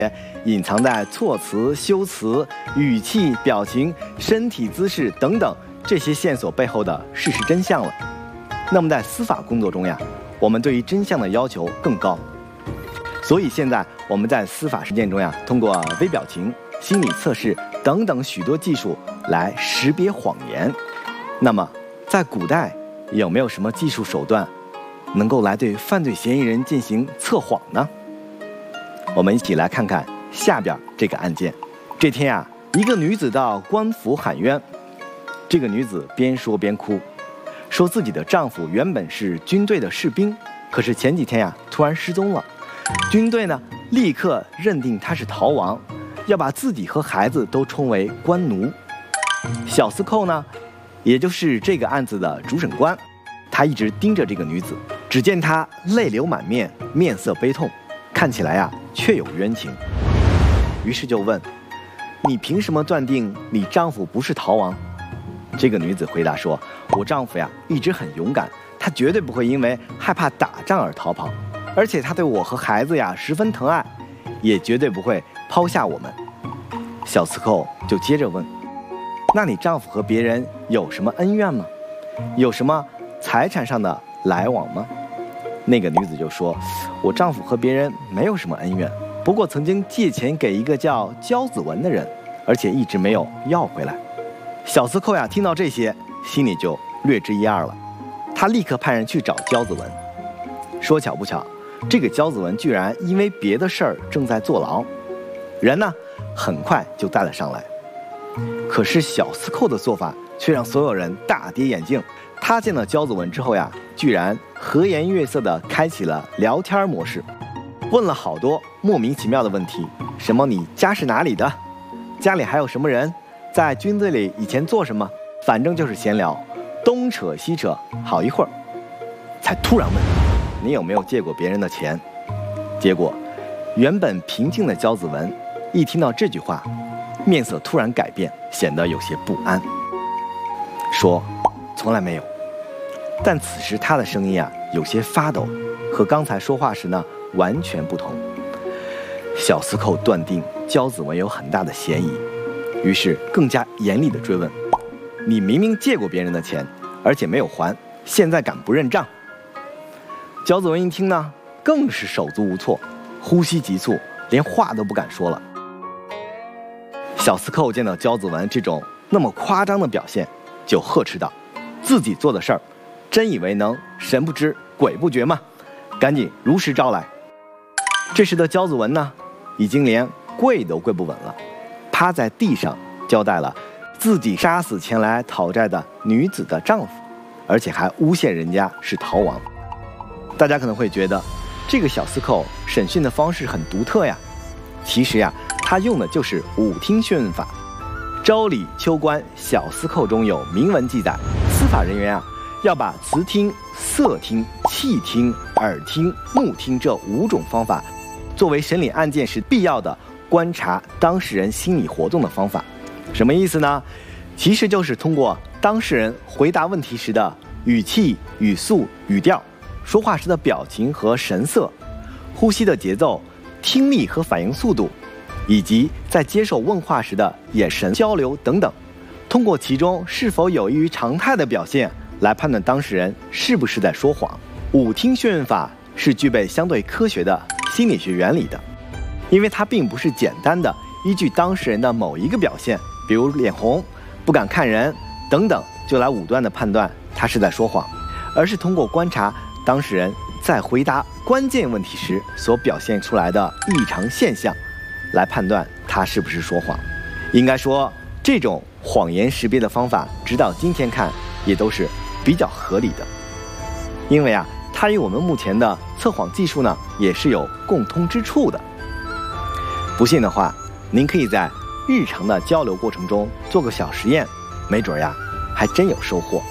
隐藏在措辞、修辞、语气、表情、身体姿势等等这些线索背后的事实真相了。那么在司法工作中呀，我们对于真相的要求更高，所以现在我们在司法实践中呀，通过微表情、心理测试等等许多技术来识别谎言。那么在古代有没有什么技术手段能够来对犯罪嫌疑人进行测谎呢？我们一起来看看下边这个案件。这天呀，一个女子到官府喊冤，这个女子边说边哭，说自己的丈夫原本是军队的士兵，可是前几天呀突然失踪了，军队呢立刻认定他是逃亡，要把自己和孩子都充为官奴。小司寇呢，也就是这个案子的主审官，他一直盯着这个女子，只见她泪流满面，面色悲痛，看起来呀确有冤情，于是就问：你凭什么断定你丈夫不是逃亡？这个女子回答说：我丈夫呀一直很勇敢，他绝对不会因为害怕打仗而逃跑，而且他对我和孩子呀十分疼爱，也绝对不会抛下我们。小司寇就接着问：那你丈夫和别人有什么恩怨吗？有什么财产上的来往吗？那个女子就说：我丈夫和别人没有什么恩怨，不过曾经借钱给一个叫焦子文的人，而且一直没有要回来。小司寇呀听到这些，心里就略知一二了，他立刻派人去找焦子文。说巧不巧，这个焦子文居然因为别的事儿正在坐牢，人呢很快就带了上来。可是小司寇的做法却让所有人大跌眼镜。他见到焦子文之后呀，居然和颜悦色地开启了聊天模式，问了好多莫名其妙的问题，什么你家是哪里的，家里还有什么人，在军队里以前做什么，反正就是闲聊，东扯西扯好一会儿，才突然问你有没有借过别人的钱。结果原本平静的焦子文一听到这句话，面色突然改变，显得有些不安，说从来没有。但此时他的声音啊有些发抖，和刚才说话时呢完全不同。小司寇断定焦子文有很大的嫌疑，于是更加严厉地追问：你明明借过别人的钱，而且没有还，现在敢不认账？焦子文一听呢，更是手足无措，呼吸急促，连话都不敢说了。小司寇见到焦子文这种那么夸张的表现，就呵斥道：自己做的事儿，真以为能神不知鬼不觉吗？赶紧如实招来。这时的焦子文呢，已经连跪都跪不稳了，趴在地上交代了自己杀死前来讨债的女子的丈夫，而且还诬陷人家是逃亡。大家可能会觉得这个小司寇审讯的方式很独特呀，其实呀他用的就是五听讯问法。周礼秋官小司寇中有明文记载，司法人员啊要把词听、色听、气听、耳听、目听这5种方法作为审理案件时必要的观察当事人心理活动的方法。什么意思呢？其实就是通过当事人回答问题时的语气、语速、语调，说话时的表情和神色，呼吸的节奏，听力和反应速度，以及在接受问话时的眼神交流等等，通过其中是否有异于常态的表现来判断当事人是不是在说谎。五听讯问法是具备相对科学的心理学原理的，因为它并不是简单的依据当事人的某一个表现，比如脸红、不敢看人等等，就来武断的判断他是在说谎，而是通过观察当事人在回答关键问题时所表现出来的异常现象，来判断他是不是说谎。应该说，这种谎言识别的方法，直到今天看也都是比较合理的，因为啊，它与我们目前的测谎技术呢，也是有共通之处的。不信的话，您可以在日常的交流过程中做个小实验，没准呀，还真有收获。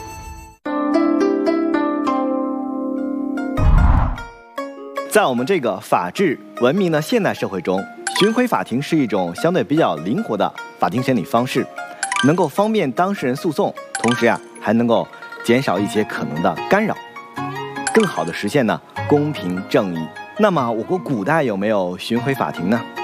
在我们这个法治文明的现代社会中，巡回法庭是一种相对比较灵活的法庭审理方式，能够方便当事人诉讼，同时呀，还能够减少一些可能的干扰，更好的实现呢公平正义。那么我国古代有没有巡回法庭呢？